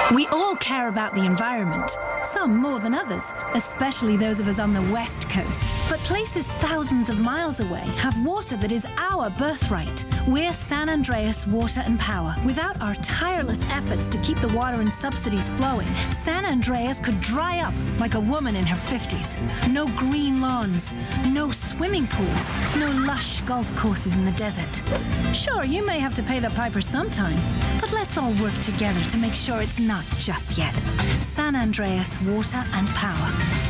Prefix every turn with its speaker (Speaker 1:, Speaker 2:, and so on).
Speaker 1: We all care about the environment, some more than others, especially those of us on the west coast. But places thousands of miles away have water that is our birthright. We're San Andreas Water and Power. Without our tireless efforts to keep the water and subsidies flowing, San Andreas could dry up like a woman in her 50s. No green lawns, no swimming pools, no lush golf courses in the desert. Sure, you may have to pay the piper sometime, but let's all work together to make sure it's not just yet. San Andreas Water and Power.